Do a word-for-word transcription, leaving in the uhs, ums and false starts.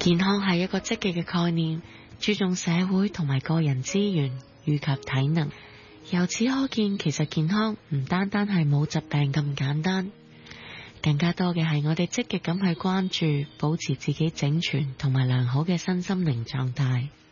健康係一個積極嘅概念，注重社會同埋個人資源以及體能。由此可見，其實健康唔單單係冇疾病咁簡單，更加多嘅係我哋積極咁去關注，保持自己整全同埋良好嘅身心靈狀態。